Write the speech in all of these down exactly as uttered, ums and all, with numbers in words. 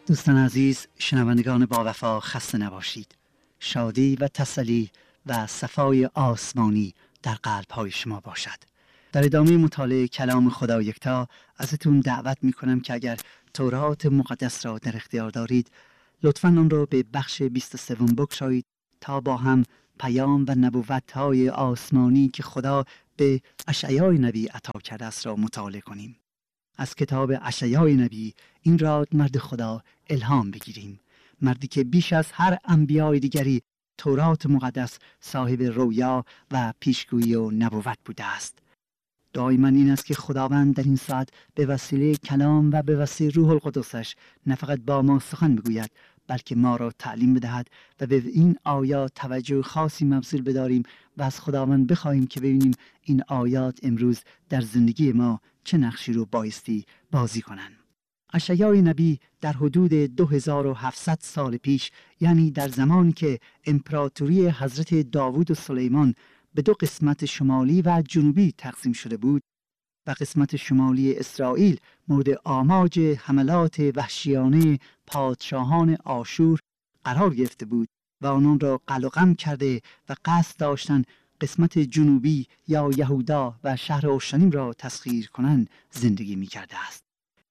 دوستان عزیز، شنوندگان با وفا، خسته نباشید. شادی و تسلی و صفای آسمانی در قلب‌های شما باشد. در ادامه مطالعه کلام خدا یکتا ازتون دعوت می‌کنم که اگر تورات مقدس را در اختیار دارید، لطفاً آن را به بخش بیست و سه بگشایید تا با هم پیام و نبوت‌های آسمانی که خدا به اشعیا نبی عطا کرده است را مطالعه کنیم. از کتاب اشعیا نبی این را مرد خدا الهام بگیریم، مردی که بیش از هر انبیای دیگری تورات مقدس صاحب رویا و پیشگویی و نبوت بوده است. دعای من این است که خداوند در این ساعت به وسیله کلام و به وسیله روح القدسش نه فقط با ما سخن بگوید، بلکه ما را تعلیم بدهد و به این آیات توجه خاصی مبذول بداریم و از خداوند بخواهیم که ببینیم این آیات امروز در زندگی ما چه نقشی رو بایستی بازی کنند. اشعیا نبی در حدود دو هزار و هفتصد سال پیش، یعنی در زمانی که امپراتوری حضرت داوود و سلیمان به دو قسمت شمالی و جنوبی تقسیم شده بود و قسمت شمالی اسرائیل مورد آماج حملات وحشیانه پادشاهان آشور قرار گرفته بود و آنان را قلع و قم کرده و قصد داشتند قسمت جنوبی یا یهودا و شهر اورشلیم را تسخیر کنند، زندگی می کرده است.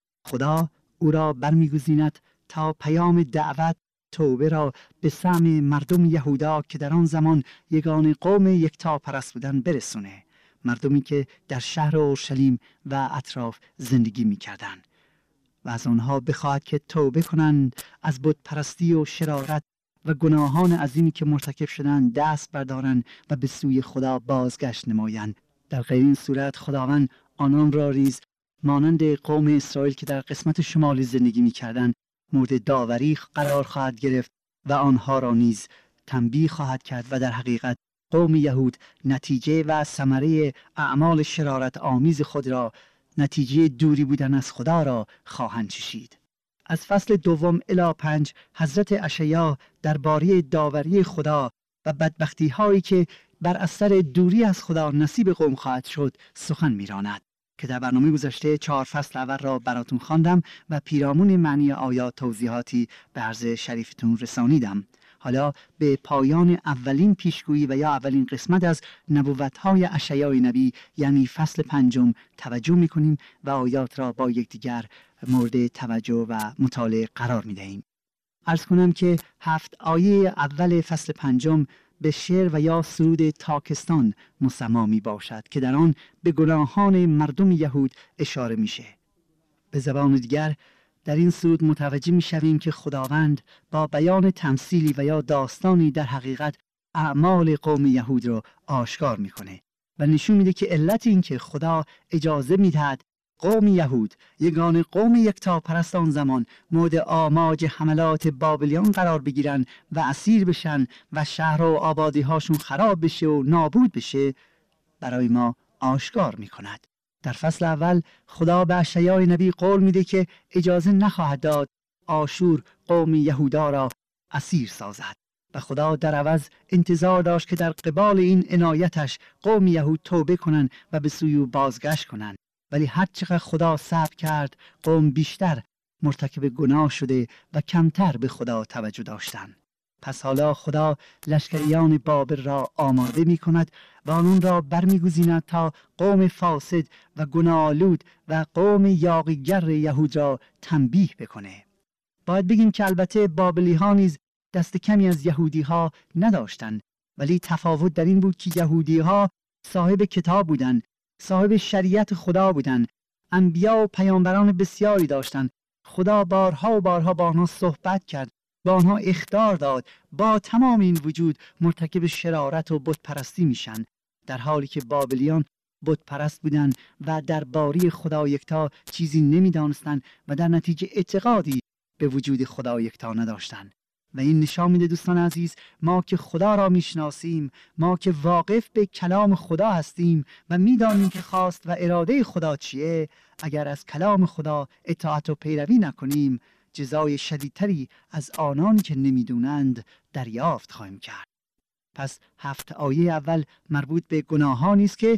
خدا او را برمیگزیند تا پیام دعوت توبه را به سهم مردم یهودا که در آن زمان یگانه قوم یکتاپرست بودند برسونه، مردمی که در شهر اورشلیم و اطراف زندگی می‌کردند، و از آنها بخواهد که توبه کنند، از بت پرستی و شرارت و گناهان عظیمی که مرتکب شدند دست بردارند و به سوی خدا بازگشت نمایند. در غیر این صورت خداوند آنان را ریز مانند قوم اسرائیل که در قسمت شمالی زندگی می‌کردند مورد داوری قرار خواهد گرفت و آنها را نیز تنبیه خواهد کرد و در حقیقت قوم یهود نتیجه و ثمره اعمال شرارت آمیز خود را، نتیجه دوری بودن از خدا را خواهند چشید. از فصل دوم الی پنج حضرت اشعیا درباره داوری خدا و بدبختی هایی که بر اثر دوری از خدا نصیب قوم خواهد شد سخن می‌راند که در برنامه گذشته چهار فصل اول را براتون خواندم و پیرامون معنی آیات توضیحاتی به عرض شریفتون رسانیدم. حالا به پایان اولین پیشگویی و یا اولین قسمت از نبوت‌های اشعیا نبی یعنی فصل پنجم توجه می‌کنیم و آیات را با یکدیگر مورد توجه و مطالعه قرار می‌دهیم. عرض کنم که هفت آیه اول فصل پنجم به شعر و یا سرود تاکستان مسما می باشد که در آن به گناهان مردم یهود اشاره میشه. به زبان دیگر در این سرود متوجه می شویم که خداوند با بیان تمثیلی و یا داستانی در حقیقت اعمال قوم یهود را آشکار میکنه و نشون میده که علت این که خدا اجازه میدهد قوم یهود یگانه قوم یکتاپرست آن زمان مورد آماج حملات بابلیان قرار بگیرن و اسیر بشن و شهر و آبادی هاشون خراب بشه و نابود بشه برای ما آشکار میکند. در فصل اول خدا به اشعیا نبی قول میده که اجازه نخواهد داد آشور قوم یهودا را اسیر سازد و خدا در عوض انتظار داشت که در قبال این عنایتش قوم یهود توبه کنند و به سوی او بازگشت کنند. ولی هر چقدر خدا صبر کرد قوم بیشتر مرتکب گناه شده و کمتر به خدا توجه داشتند. پس حالا خدا لشکریان بابل را آماده می کند و آنان را برمیگزیند تا قوم فاسد و گناه‌آلود و قوم یاغیگر یهود را تنبیه بکنه. باید بگیم که البته بابلی ها نیز دست کمی از یهودی ها نداشتند، ولی تفاوت در این بود که یهودی ها صاحب کتاب بودند، صاحب شریعت خدا بودند، انبیا و پیامبران بسیاری داشتند. خدا بارها و بارها با آنها صحبت کرد، با آنها اخطار داد، با تمام این وجود مرتکب شرارت و بت پرستی میشن، در حالی که بابلیان بت پرست بودند و درباره خدا یکتا چیزی نمیدانستند و در نتیجه اعتقادی به وجود خدا یکتا نداشتند. و این نشان میده دوستان عزیز، ما که خدا را میشناسیم، ما که واقف به کلام خدا هستیم و میدانیم که خواست و اراده خدا چیه، اگر از کلام خدا اطاعت و پیروی نکنیم جزای شدیدتری از آنانی که نمیدونند دریافت خواهیم کرد. پس هفت آیه اول مربوط به گناهانی است که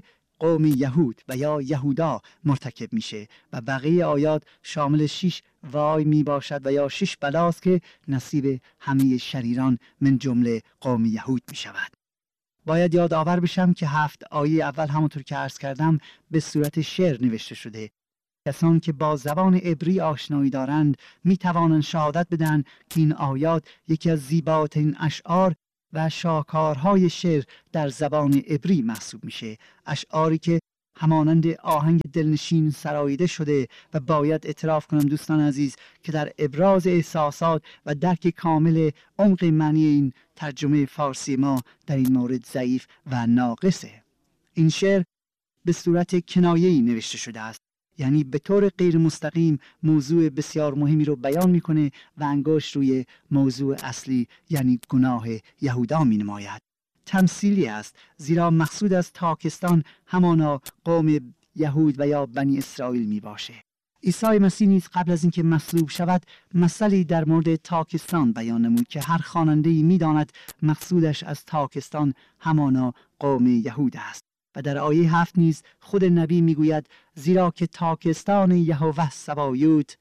قوم یهود و یا یهودا مرتکب میشه و بقیه آیات شامل شش وای می باشد و یا شش بلاست که نصیب همه شریران من جمله قوم یهود می شود. باید یادآور بشم که هفت آیه اول همونطور که عرض کردم به صورت شعر نوشته شده. کسان که با زبان عبری آشنایی دارند می توانند شهادت بدن که این آیات یکی از زیباترین اشعار و شاهکارهای شعر در زبان عبری محسوب میشه. اشعاری که همانند آهنگ دلنشین سراییده شده و باید اعتراف کنم دوستان عزیز که در ابراز احساسات و درک کامل عمق معنی این ترجمه فارسی ما در این مورد ضعیف و ناقصه. این شعر به صورت کنایه‌ای نوشته شده است، یعنی به طور غیر مستقیم موضوع بسیار مهمی رو بیان میکنه و انگشت روی موضوع اصلی یعنی گناه یهودا می نماید. تمثیلی است، زیرا مقصود از تاکستان همانا قوم یهود و یا بنی اسرائیل می باشه. عیسی مسیح نیز قبل از اینکه مصلوب شود مثلی در مورد تاکستان بیان نمود که هر خواننده‌ای می‌داند مقصودش از تاکستان همانا قوم یهود است. و در آیه هفت نیز خود نبی میگوید زیرا که تاکستان یهوه سبایوت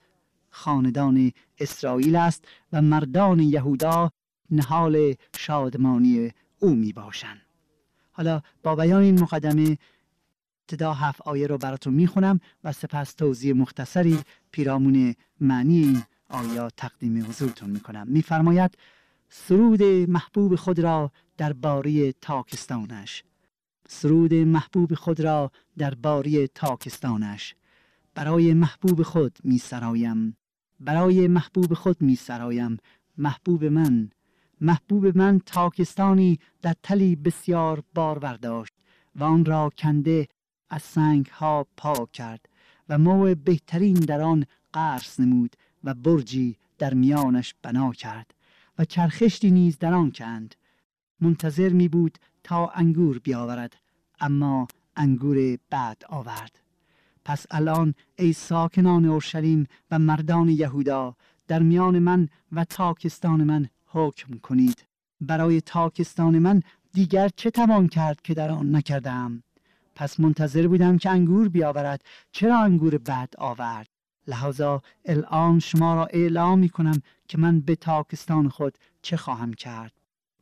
خاندان اسرائیل است و مردان یهودا نهال شادمانی او می باشند. حالا با بیان این مقدمه ابتدا هفت آیه رو براتون میخونم و سپس توضیح مختصری پیرامون معنی این آیات تقدیم حضورتون میکنم. میفرماید سرود محبوب خود را در باری تاکستانش، سرود محبوب خود را در باری تاکستانش، برای محبوب خود می سرایم، برای محبوب خود می سرایم، محبوب من، محبوب من تاکستانی در تلی بسیار بار برداشت و آن را کنده از سنگ ها پاک کرد و مو بهترین در آن قرص نمود و برجی در میانش بنا کرد و چرخشتی نیز در آن کند. منتظر می بود تا انگور بیاورد، اما انگور بعد آورد. پس الان ای ساکنان اورشلیم و مردان یهودا در میان من و تاکستان من حکم کنید. برای تاکستان من دیگر چه توان کرد که در آن نکردم؟ پس منتظر بودم که انگور بیاورد، چرا انگور بعد آورد؟ لحاظا الان شما را اعلام می کنم که من به تاکستان خود چه خواهم کرد.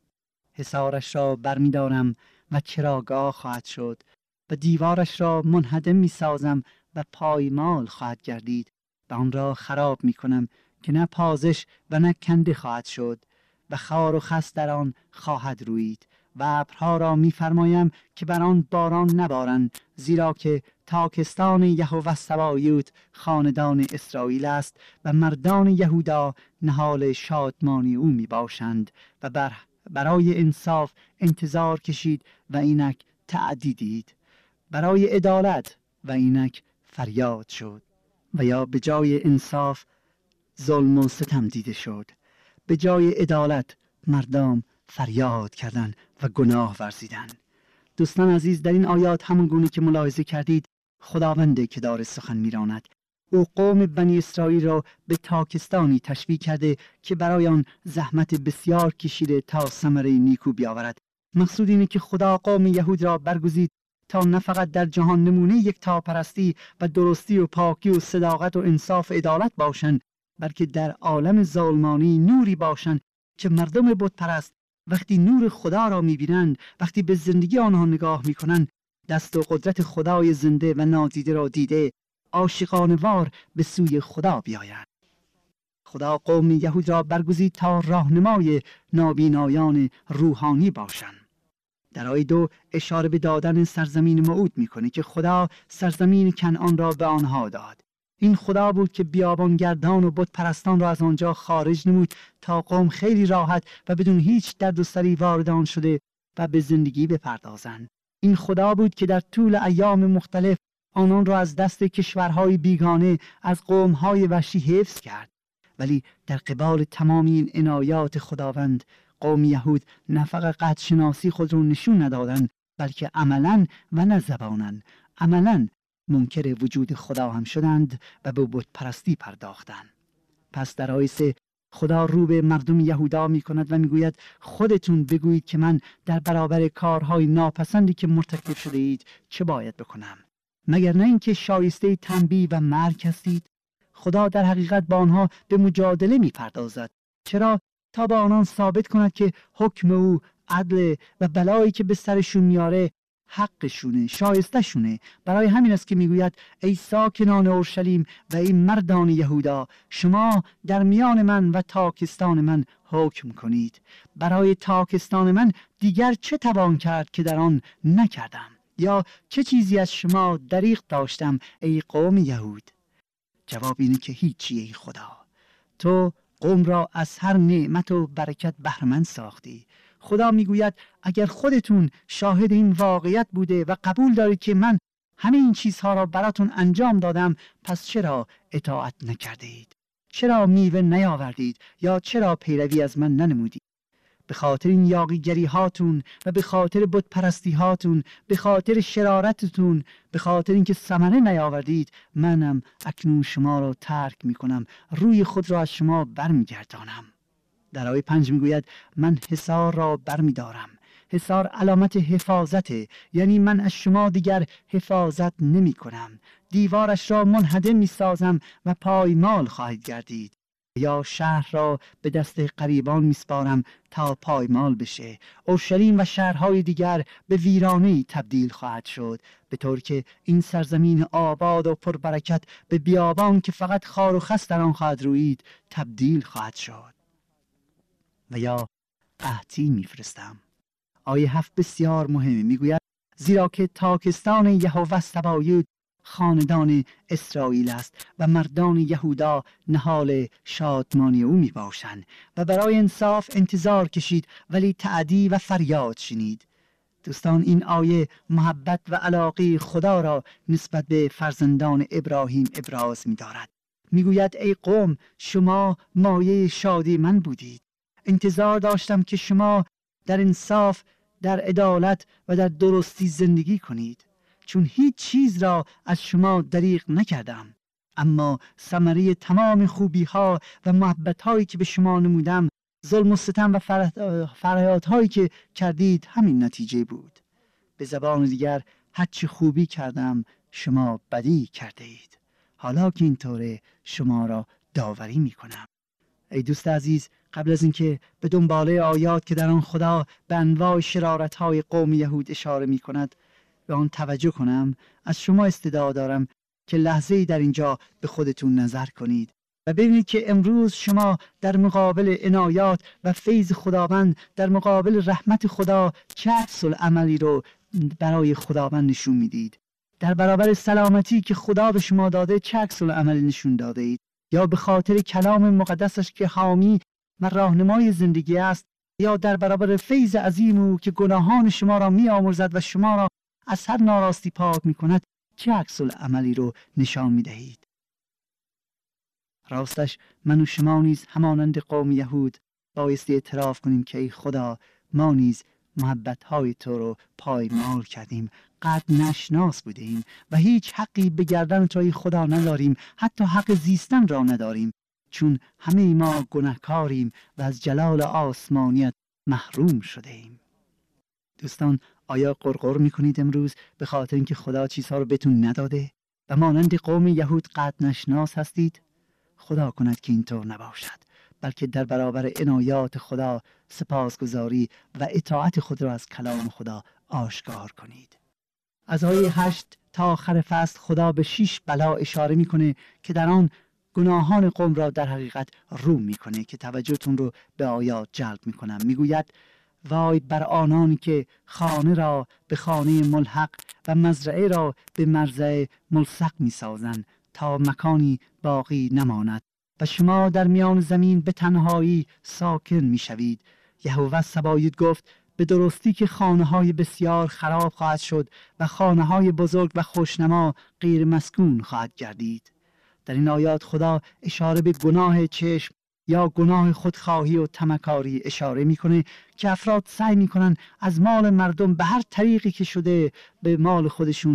حصارش را برمی دارم و چراگاه خواهد شد و دیوارش را منهدم می سازم و پایمال خواهد گردید و آن را خراب می کنم که نه پازش و نه کنده خواهد شد و خار و خس در آن خواهد روید و ابرها را می فرمایم که بر آن باران نبارند، زیرا که تاکستان یهوه سبایوت خاندان اسرائیل است و مردان یهودا نهال شادمانی او می باشند و بر برای انصاف انتظار کشید و اینک تعدیدید، برای عدالت و اینک فریاد شد و یا به جای انصاف ظلم و ستم دیده شد، به جای عدالت مردم فریاد کردند و گناه ورزیدن. دوستان عزیز، در این آیات همون گونه که ملاحظه کردید خداونده که داره سخن میراند. او قوم بنی اسرائیل را به تاکستانی تشبیه کرده که برای آن زحمت بسیار کشیده تا ثمره نیکو بیاورد. مقصود اینه که خدا قوم یهود را برگزید تا نه فقط در جهان نمونه یکتاپرستی و درستی و پاکی و صداقت و انصاف و عدالت باشند، بلکه در عالم ظلمانی نوری باشند که مردم بت پرست وقتی نور خدا را میبینند، وقتی به زندگی آنها نگاه میکنند، دست و قدرت خدای زنده و نادیده را دیده عاشقانه‌وار به سوی خدا بیایند. خدا قوم یهود را برگزید تا راهنمای نابینایان روحانی باشند. در آیه دو اشاره به دادن سرزمین موعود میکنه که خدا سرزمین کنعان را به آنها داد. این خدا بود که بیابانگردان و بت پرستان را از آنجا خارج نمود تا قوم خیلی راحت و بدون هیچ درد و سری وارد آن شده و به زندگی بپردازند. این خدا بود که در طول ایام مختلف آنان را از دست کشورهای بیگانه، از قومهای وحشی حفظ کرد. ولی در قبال تمام این عنایات خداوند، قوم یهود نه فقط قدرشناسی خود را نشون ندادند، بلکه عملاً و نه زباناً، عملاً منکر وجود خدا هم شدند و به بت پرستی پرداختند. پس در آیه سه خدا رو به مردم یهودا می کند و می گوید خودتون بگویید که من در برابر کارهای ناپسندی که مرتکب شده اید چه باید بکنم؟ مگر نه اینکه شایسته تنبیه و مرگ هستید؟ خدا در حقیقت با آنها به مجادله می پردازد. چرا؟ تا با آنان ثابت کند که حکم او عدل و بلایی که به سرشون میاره حقشونه، شایسته شونه. برای همین است که میگوید ای ساکنان اورشلیم و ای مردان یهودا، شما در میان من و تاکستان من حکم کنید. برای تاکستان من دیگر چه توان کرد که در آن نکردم؟ یا چه چیزی از شما دریغ داشتم ای قوم یهود؟ جواب اینه که هیچی ای خدا. تو قوم را از هر نعمت و برکت بهره‌مند ساختی. خدا میگوید اگر خودتون شاهد این واقعیت بوده و قبول دارید که من همه این چیزها را براتون انجام دادم، پس چرا اطاعت نکرده اید؟ چرا میوه نیاوردید یا چرا پیروی از من ننمودید؟ به خاطر این یاغیگری هاتون و به خاطر بت پرستی هاتون، به خاطر شرارتتون، به خاطر اینکه ثمره نیاوردید، منم اکنون شما را ترک میکنم، روی خود را از شما برمیگردانم. در آیه پنج میگوید من حصار را برمیدارم. حصار علامت حفاظته، یعنی من از شما دیگر حفاظت نمی کنم. دیوارش را منهدم می سازم و پایمال خواهید گردید. یا شهر را به دست غریبان می سپارم تا پایمال بشه. اورشلیم و شهرهای دیگر به ویرانه‌ای تبدیل خواهد شد، به طور که این سرزمین آباد و پربرکت به بیابان که فقط خار و خس در آن خواهد رویید تبدیل خواهد شد. و یا قحطی میفرستم. آیه هفت بسیار مهمه، میگوید زیرا که تاکستان یهوه سبایوت خاندان اسرائیل است و مردان یهودا نهال شادمانی او می باشند و برای انصاف انتظار کشید ولی تعدی و فریاد شنید. دوستان، این آیه محبت و علاقه خدا را نسبت به فرزندان ابراهیم ابراز می دارد. می گوید ای قوم، شما مایه شادی من بودید. انتظار داشتم که شما در انصاف، در عدالت و در درستی زندگی کنید، چون هیچ چیز را از شما دریغ نکردم. اما ثمره تمام خوبی ها و محبت هایی که به شما نمودم، ظلم و ستم و فریاد هایی که کردید همین نتیجه بود. به زبان دیگر هرچی خوبی کردم شما بدی کرده اید. حالا که اینطوره شما را داوری می کنم. ای دوست عزیز، قبل از اینکه به دنباله آیات که در آن خدا به انواع شرارت‌های قوم یهود اشاره می‌کند به آن توجه کنم، از شما استدعا دارم که لحظه‌ای در اینجا به خودتون نظر کنید و ببینید که امروز شما در مقابل عنایات و فیض خداوند، در مقابل رحمت خدا چه عکس العملی رو برای خداوند نشون میدید. در برابر سلامتی که خدا به شما داده چه عکس العملی نشون داده اید؟ یا به خاطر کلام مقدسش که حامی و راهنمای زندگی است، یا در برابر فیض عظیم او که گناهان شما را می آمرزد و شما را از هر ناراستی پاک می کند چه عکس العملی رو نشان می دهید؟ راستش من و شما نیز همانند قوم یهود بایستی اعتراف کنیم که ای خدا، ما نیز محبت‌های تو رو پایمال کردیم، قد نشناس بودیم و هیچ حقی به گردن تو ای خدا نداریم، حتی حق زیستن را نداریم، چون همه ما گناهکاریم و از جلال آسمانیت محروم شده ایم. دوستان، آیا قرقر میکنید امروز به خاطر اینکه خدا چیزها رو بهتون نداده و مانند قوم یهود قد نشناس هستید؟ خدا کند که اینطور نباشد، بلکه در برابر عنایات خدا سپاسگزاری و اطاعت خود را از کلام خدا آشکار کنید. از آیه هشت تا آخر فصل خدا به شش بلا اشاره میکنه که در آن گناهان قوم را در حقیقت رو میکنه که توجهتون رو به آیات جلب میکنم. میگوید وای بر آنانی که خانه را به خانه ملحق و مزرعه را به مزرعه ملصق میسازند تا مکانی باقی نماند و شما در میان زمین به تنهایی ساکن میشوید. یهوه سبایوت گفت به درستی که خانه های بسیار خراب خواهد شد و خانه های بزرگ و خوشنما غیر مسکون خواهد گردید. در این آیات خدا اشاره به گناه چشم یا گناه خودخواهی و طمعکاری اشاره میکنه که افراد سعی میکنن از مال مردم به هر طریقی که شده به مال خودشون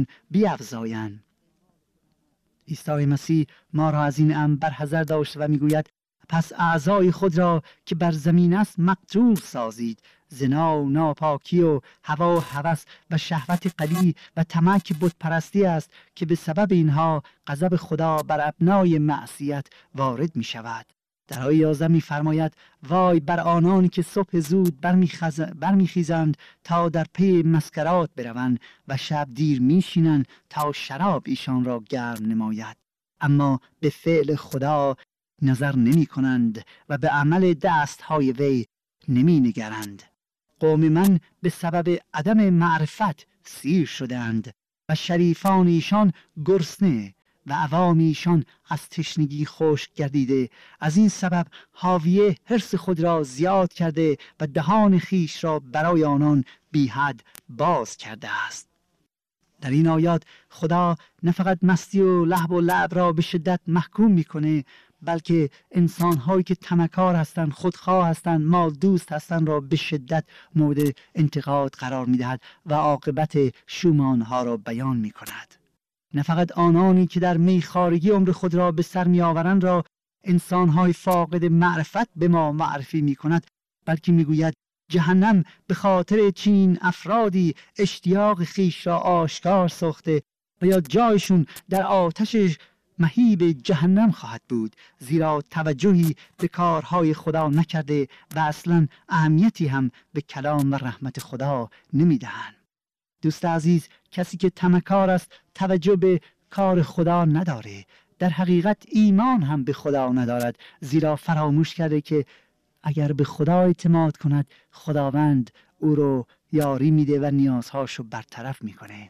بیفزایند. عیسی مسیح ما را از این امر برحذر داشته و میگوید پس اعضای خود را که بر زمین است مقتول سازید. زنا و ناپاکی و هوا و هوس و شهوت قلیل و طمع که بت پرستی است که به سبب اینها غضب خدا بر ابنای معصیت وارد می شود. در آیه یازده می فرماید وای بر آنانی که صبح زود برمیخیزند تا در پی مسکرات بروند و شب دیر میشینند تا شراب ایشان را گرم نماید، اما به فعل خدا نظر نمی کنند و به عمل دست های وی نمی نگرند. قوم من به سبب عدم معرفت سیر شدند و شریفان ایشان گرسنه و عوام ایشان از تشنگی خشک گردیده. از این سبب حاویه حرص خود را زیاد کرده و دهان خیش را برای آنان بی حد باز کرده است. در این آیات خدا نه فقط مستی و لهو و لعب را به شدت محکوم میکنه، بلکه انسان‌هایی که طمعکار هستند، خودخواه هستند، مال دوست هستند را به شدت مورد انتقاد قرار می‌دهد و عاقبت شوم آنها را بیان می‌کند. نه فقط آنانی که در میخوارگی عمر خود را به سر می‌آورند را انسان‌های فاقد معرفت به ما معرفی می‌کند، بلکه می‌گوید جهنم به خاطر چنین افرادی اشتیاق خیش را آشکار ساخته و یا جایشون در آتش مهیب جهنم خواهد بود، زیرا توجهی به کارهای خدا نکرده و اصلا اهمیتی هم به کلام و رحمت خدا نمیدهند. دوست عزیز، کسی که طمعکار است توجه به کار خدا نداره، در حقیقت ایمان هم به خدا ندارد، زیرا فراموش کرده که اگر به خدا اعتماد کند خداوند او رو یاری میده و نیازهاشو برطرف میکنه.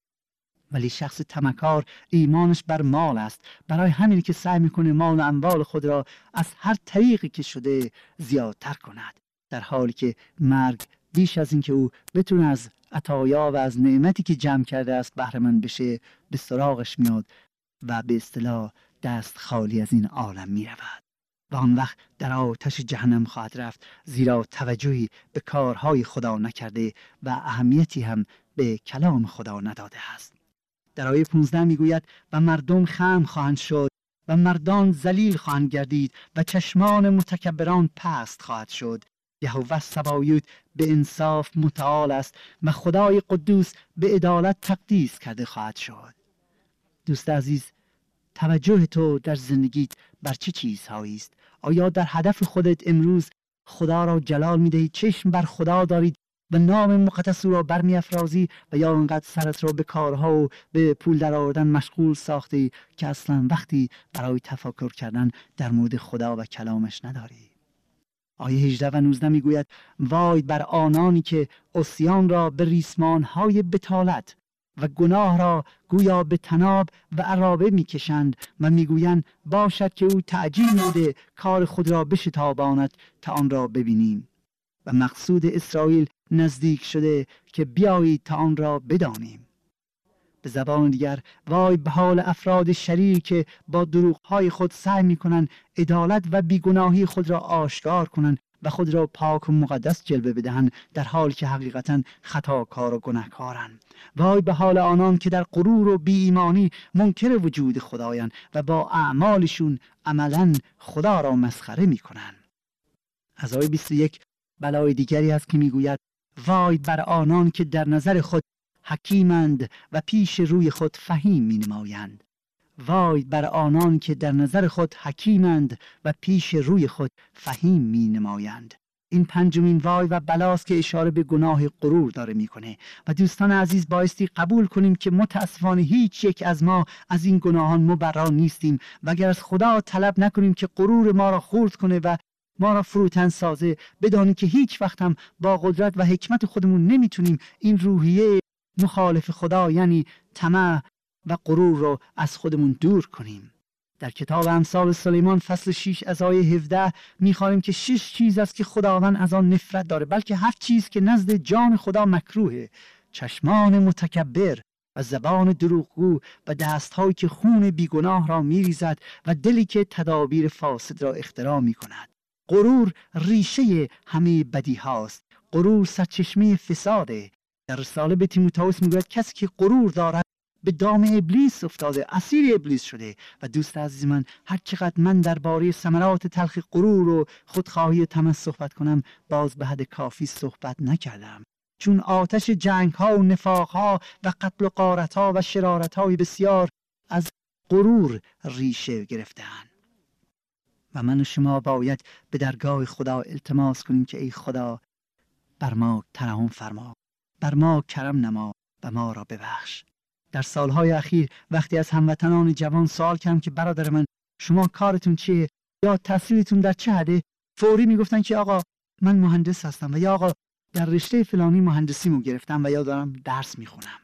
ولی شخص طمعکار ایمانش بر مال است، برای همین که سعی میکنه مال و اموال خود را از هر طریقی که شده زیادتر کند، در حالی که مرگ بیش از این که او بتونه از عطایا و از نعمتی که جمع کرده است بهره مند بشه به سراغش میاد و به اصطلاح دست خالی از این عالم میرود و آن وقت در آتش جهنم خواهد رفت، زیرا توجهی به کارهای خدا نکرده و اهمیتی هم به کلام خدا نداده است. در آیه پانزده میگوید و مردم خم خواهند شد و مردان ذلیل خواهند گردید و چشمان متکبران پست خواهد شد. یهوه سبایوت به انصاف متعال است و خدای قدوس به عدالت تقدیس کرده خواهد شد. دوست عزیز، توجه تو در زندگیت بر چه چیزهایی است؟ آیا در هدف خودت امروز خدا را جلال میدهی، چشم بر خدا دارید و نام مقدس او را برمی افرازی، و یا انقدر سرت را به کارها و به پول در آوردن مشغول ساختی که اصلا وقتی برای تفکر کردن در مورد خدا و کلامش نداری؟ آیه هجده و نوزده میگوید وای بر آنانی که عصیان را به ریسمانهای بتالت و گناه را گویا به تناب و عرابه میکشند و میگویند باشد که او تعجیل بوده کار خود را بشتاباند تا آن را ببینیم و مقصود اسرائیل نزدیک شده که بیایید تا آن را بدانیم. به زبان دیگر وای به حال افراد شریر که با دروغهای خود سعی میکنند عدالت و بیگناهی خود را آشکار کنند و خود را پاک و مقدس جلوه بدهند، در حالی که حقیقتا خطاکار و گناهکارند. وای به حال آنان که در غرور و بی ایمانی منکر وجود خدایند و با اعمالشون عملا خدا را مسخره میکنند. از آیه بیست و یک بلای دیگری است که میگوید وای بر آنان که در نظر خود حکیمند و پیش روی خود فهیم می نمایند. وای بر آنان که در نظر خود حکیمند و پیش روی خود فهیم می نمایند. این پنجمین وای و بلاست که اشاره به گناه غرور داره میکنه و دوستان عزیز بایستی قبول کنیم که متاسفانه هیچ یک از ما از این گناهان مبرا نیستیم و اگر از خدا طلب نکنیم که غرور ما را خرد کنه و ما را فروتن سازه، بدانیم که هیچ وقت هم با قدرت و حکمت خودمون نمیتونیم این روحیه مخالف خدا یعنی طمع و غرور رو از خودمون دور کنیم. در کتاب امثال سلیمان فصل شش از آیه هفده می‌خوانیم که شش چیز است که خداوند از آن نفرت داره، بلکه هفت چیز که نزد جان خدا مکروهه: چشمان متکبر و زبان دروغگو و دست‌هایی که خون بیگناه را می‌ریزد و دلی که تدابیر فاسد را اختراع می‌کند. غرور ریشه همه بدی هاست. غرور سرچشمه فساده. در رساله به تیموتائوس میگوید کسی که غرور دارد به دام ابلیس افتاده، اسیر ابلیس شده. و دوست عزیز من، هر چقدر من درباره ثمرات تلخ غرور و خودخواهی و طمع صحبت کنم، باز به حد کافی صحبت نکردم، چون آتش جنگ ها و نفاق ها و قتل و غارت ها و شرارت های بسیار از غرور ریشه گرفته‌اند. و من و شما باید به درگاه خدا التماس کنیم که ای خدا، بر ما ترحم فرما، بر ما کرم نما و ما را ببخش. در سالهای اخیر وقتی از هموطنان جوان سوال کردم که برادر من شما کارتون چیه یا تحصیلتون در چه حده، فوری میگفتن که آقا من مهندس هستم و یا آقا در رشته فلانی مهندسیمو گرفتم و یا دارم درس میخونم،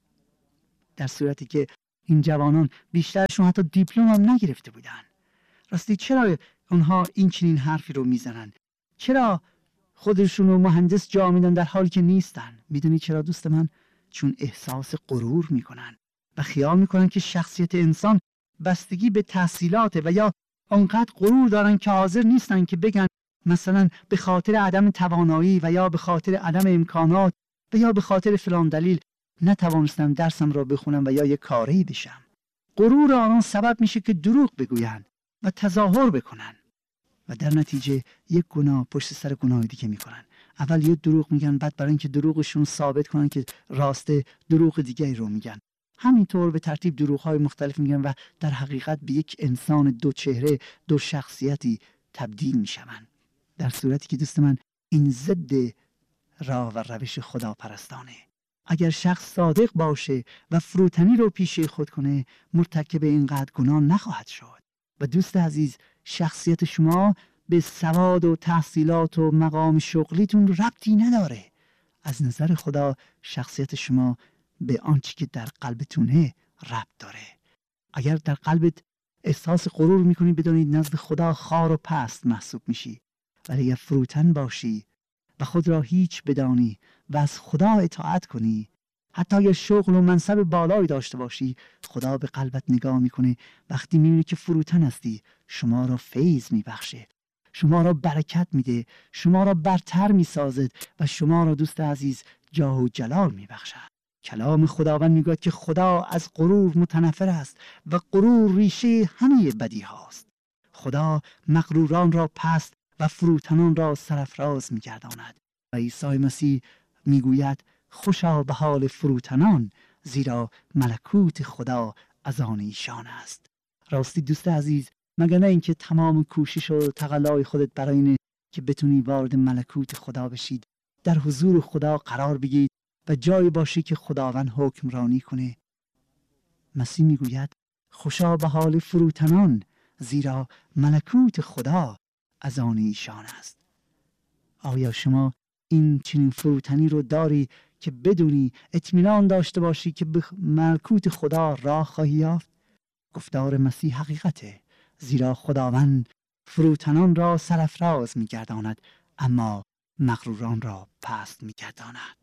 در صورتی که این جوانان بیشترشون حتی دیپلم هم نگرفته بودن. راستی چرا اونها این چنین حرفی رو میزنن؟ چرا خودشون رو مهندس جا میدن در حالی که نیستن؟ میدونی چرا دوست من؟ چون احساس غرور میکنن و خیال میکنن که شخصیت انسان بستگی به تحصیلاته و یا آنقدر غرور دارن که حاضر نیستن که بگن مثلا به خاطر عدم توانایی و یا به خاطر عدم امکانات و یا به خاطر فلان دلیل نتوانستم درسم را بخونم و یا یک کاری بشم. غرور آنان سبب میشه که دروغ بگوین و تظاهر بکنن و در نتیجه یک گناه پشت سر گناه دیگه میکنن. اول یه دروغ میگن، بعد برای اینکه دروغشون ثابت کنن که راسته دروغ دیگه رو میگن. همینطور به ترتیب دروغ‌های مختلف میگن و در حقیقت به یک انسان دو چهره، دو شخصیتی تبدیل میشن. در صورتی که دوست من این ضد راه و روش خدا پرستانه. اگر شخص صادق باشه و فروتنی رو پیشه خود کنه، مرتکب اینقدر گناه نخواهد شد. و دوست عزیز، شخصیت شما به سواد و تحصیلات و مقام شغلیتون ربطی نداره. از نظر خدا شخصیت شما به آنچه که در قلبتونه ربط داره. اگر در قلبت احساس غرور میکنی، بدونید نزد خدا خار و پست محسوب میشی. ولی اگر فروتن باشی و خود را هیچ بدانی و از خدا اطاعت کنی، حتی اگر شغل و منصب بالایی داشته باشی، خدا به قلبت نگاه میکنه. وقتی میبینی که فروتن هستی، شما را فیض میبخشه، شما را برکت میده، شما را برتر میسازد و شما را دوست عزیز جاه و جلال میبخشد. کلام خداوند میگوید که خدا از غرور متنفر است و غرور ریشه همه بدی هاست. خدا مغروران را پست و فروتنان را سرفراز میگرداند. و عیسی مسیح میگوید خوشا به حال فروتنان، زیرا ملکوت خدا از آن ایشان است. راستی دوست عزیز، مگر نه اینکه تمام کوشش و تقلای خودت برای اینه که بتونی وارد ملکوت خدا بشید، در حضور خدا قرار بگیرید و جایی باشی که خداوند حکمرانی کنه. مسیح میگوید خوشا به حال فروتنان، زیرا ملکوت خدا از آن ایشان است. آیا شما این چنین فروتنی رو داری که بدونی، اطمینان داشته باشی که به ملکوت خدا راه خواهی یافت؟ گفتار مسیح حقیقته، زیرا خداوند فروتنان را سرفراز می‌گرداند اما مغروران را پست می‌گرداند.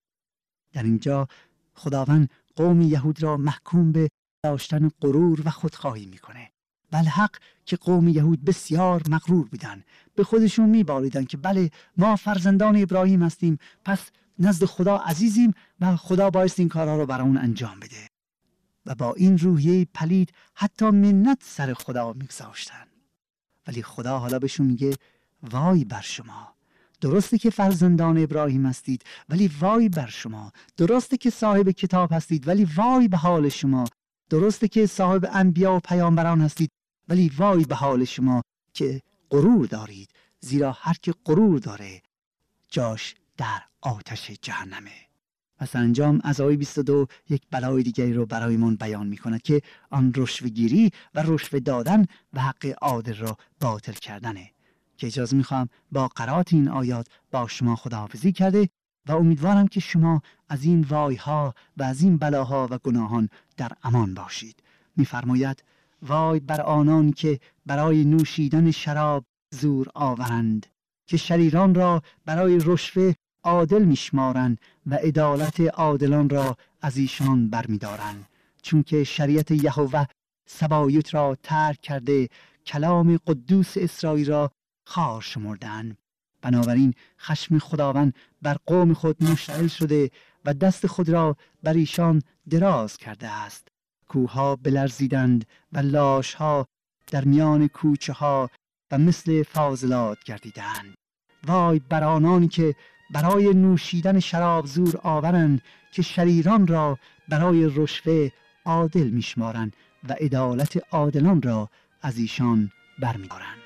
در اینجا خداوند قوم یهود را محکوم به داشتن غرور و خودخواهی می‌کنه. بالحق که قوم یهود بسیار مغرور بودن، به خودشون می‌بالیدن که بله ما فرزندان ابراهیم هستیم، پس نزد خدا عزیزیم و خدا باید این کارها رو برامون انجام بده. و با این روحیه پلید حتی منت سر خدا میگذاشتن. ولی خدا حالا بهشون میگه وای بر شما، درسته که فرزندان ابراهیم هستید ولی وای بر شما، درسته که صاحب کتاب هستید ولی وای به حال شما، درسته که صاحب انبیا و پیامبران هستید ولی وای به حال شما که غرور دارید، زیرا هر که غرور داره جاش در آتش جهنمه. و سرانجام از آیه بیست و دو یک بلای دیگری رو برایمون بیان می‌کند که آن رشوه‌گیری و رشوه دادن و حق عادل را باطل کردنه، که اجازه می‌خوام با قرائت این آیات با شما خداحافظی کرده و امیدوارم که شما از این وایها و از این بلاها و گناهان در امان باشید. می‌فرماید وای بر آنان که برای نوشیدن شراب زور آورند، که شریران را برای رشوه عادل میشمارند و عدالت عادلان را از ایشان برمیدارند، چون که شریعت یهوه سبایت را ترک کرده، کلام قدوس اسرائیل را خوار شمردند. بنابراین خشم خداوند بر قوم خود مشتعل شده و دست خود را بر ایشان دراز کرده است. کوه‌ها بلرزیدند و لاش‌ها در میان کوچه ها و مثل فاضلات گردیدند. وای بر آنانی که برای نوشیدن شراب زور آورند، که شریران را برای رشوه عادل میشمارند و عدالت عادلان را از ایشان برمی‌دارند.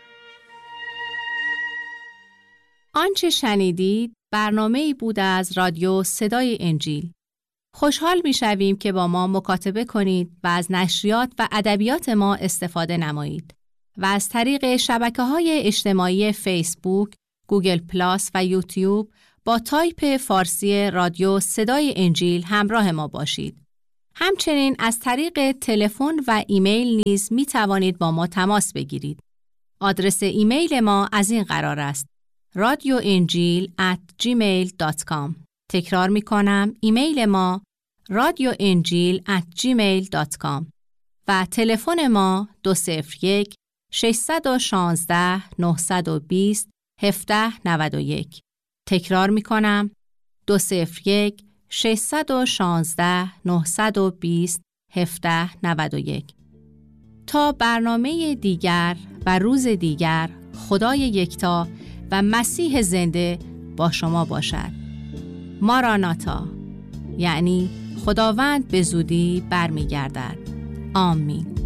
آنچه شنیدید برنامه‌ای بود از رادیو صدای انجیل. خوشحال می‌شویم که با ما مکاتبه کنید و از نشریات و ادبیات ما استفاده نمایید و از طریق شبکه‌های اجتماعی فیسبوک، گوگل پلاس و یوتیوب با تایپ فارسی رادیو صدای انجیل همراه ما باشید. همچنین از طریق تلفن و ایمیل نیز می توانید با ما تماس بگیرید. آدرس ایمیل ما از این قرار است: رادیو انجیل ات جیمیل دات کام. تکرار می کنم، ایمیل ما رادیو انجیل ات جیمیل دات کام و تلفن ما دو صفر یک ششصد و شانزده نهصد و بیست هفده نود و یک. تکرار می کنم، دو صفر یک ششصد و شانزده نهصد و بیست هفده نود و یک. تا برنامه دیگر و روز دیگر، خدای یکتا و مسیح زنده با شما باشد. ماراناتا، یعنی خداوند به زودی برمیگردد. آمین.